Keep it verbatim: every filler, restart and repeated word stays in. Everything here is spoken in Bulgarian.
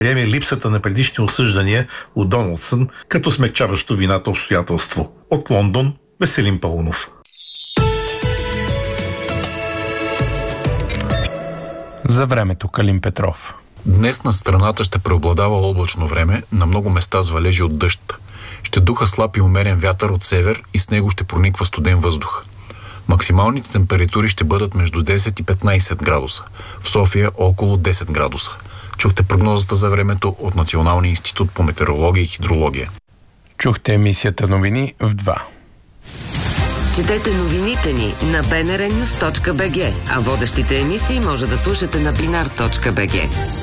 приеме липсата на предишни осъждания от Доналдсън като смекчаващо вината обстоятелство. От Лондон, Веселин Паунов. За времето Калин Петров. Днес на страната ще преобладава облачно време, на много места с валежи от дъжд. Ще духа слаб и умерен вятър от север и с него ще прониква студен въздух. Максималните температури ще бъдат между десет и петнайсет градуса. В София около десет градуса. Чухте прогнозата за времето от Националния институт по метеорология и хидрология. Чухте емисията новини в два. Четете новините ни на би ен ар нюз точка би джи, а водещите емисии може да слушате на бинар точка би джи.